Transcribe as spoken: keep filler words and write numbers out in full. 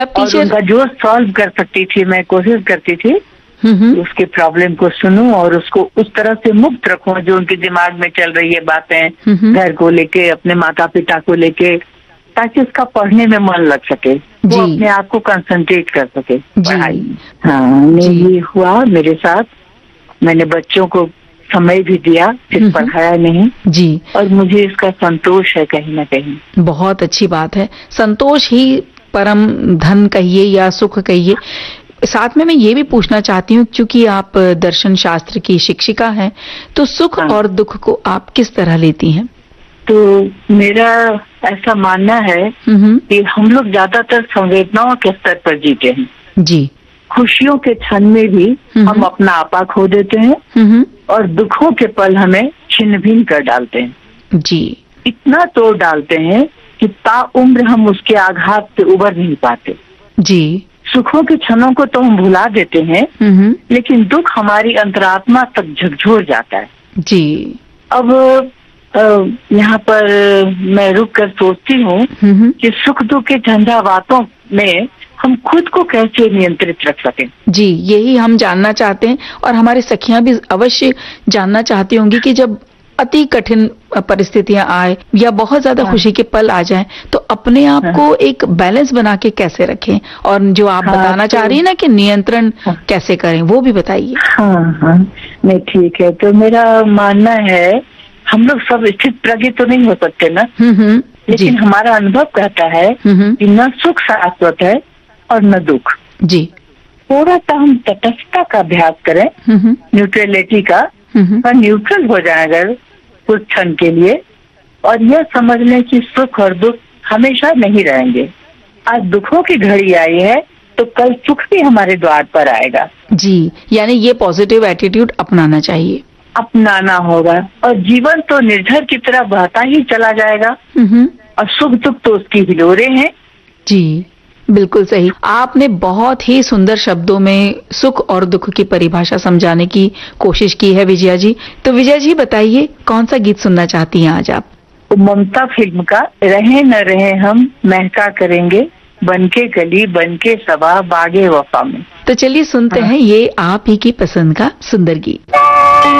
अब और टीचर उनका जो सॉल्व कर सकती थी मैं कोशिश करती थी हम्म हम्म, उसके प्रॉब्लम को सुनूं और उसको उस तरह से मुक्त रखूं जो उनके दिमाग में चल रही है बातें हम्म हम्म, घर को लेके, अपने माता पिता को लेके, ताकि उसका पढ़ने में मन लग सके, वो जी अपने आप को कंसंट्रेट कर सके पढ़ाई जी में। हाँ, नहीं जी ये हुआ मेरे साथ। मैंने बच्चों को समय भी दिया, सिर्फ हम्म, पढ़ाया नहीं, जी। और मुझे इसका संतोष है कहीं ना कहीं। बहुत अच्छी बात है। संतोष ही परम धन कहिए या सुख कहिए। साथ में मैं ये भी पूछना चाहती हूँ, क्योंकि आप दर्शन शास्त्र की शिक्षिका हैं, तो सुख हाँ, और दुख को आप किस तरह लेती हैं? तो मेरा ऐसा मानना है हम्म कि हम लोग ज्यादातर संवेदनाओं के स्तर पर जीते हैं। जी खुशियों के क्षण में भी हम्म, हम अपना आपा खो देते हैं हम्म और दुखों के पल हमें छिन्न भिन्न कर डालते हैं। जी इतना तोड़ डालते हैं कि ताउम्र हम उसके आघात से उबर नहीं पाते। जी सुखों के क्षणों को तो हम भुला देते हैं, हम्म लेकिन दुख हमारी अंतरात्मा तक झकझोर जाता है। जी अब अ, यहाँ पर मैं रुक कर सोचती हूँ हम्म कि सुख दुख के झंझावातों में हम खुद को कैसे नियंत्रित रख सकें। जी, यही हम जानना चाहते हैं, और हमारी सखियां भी अवश्य जानना चाहती होंगी कि जब अति कठिन परिस्थितियां आए या बहुत ज्यादा हाँ, खुशी के पल आ जाएं, तो अपने आप हाँ, को एक बैलेंस बना के कैसे रखें, और जो आप हाँ, बताना तो, चाह रही हैं ना कि नियंत्रण हाँ, कैसे करें, वो भी बताइए। हाँ हाँ नहीं ठीक है। तो मेरा मानना है हम लोग सब स्थित प्रज्ञ तो नहीं हो सकते ना, हम्म हम्म जी लेकिन हमारा अनुभव कहता है हम्म कि न सुख शाश्वत है और न दुख। जी थोड़ा सा हम तटस्थता का अभ्यास करें, हम्म न्यूट्रलिटी का, हम्म और न्यूट्रल हो जाए अगर कुछ क्षण के लिए, और यह समझ लें कि सुख और दुख हमेशा नहीं रहेंगे। आज दुखों की घड़ी आई है तो कल सुख भी हमारे द्वार पर आएगा। जी, यानी ये पॉजिटिव एटीट्यूड अपनाना चाहिए। अपनाना होगा, और जीवन तो निर्झर की तरह बहता ही चला जाएगा, हम्म और सुख दुख तो उसकी हिलोरे हैं। जी, बिल्कुल सही। आपने बहुत ही सुंदर शब्दों में सुख और दुख की परिभाषा समझाने की कोशिश की है विजया जी। तो विजया जी बताइए, कौन सा गीत सुनना चाहती हैं आज आप? तो ममता फिल्म का रहे न रहे हम महका करेंगे, बनके गली बनके सभा बागे वफा में। तो चलिए सुनते हाँ। हैं ये आप ही की पसंद का सुंदर गीत।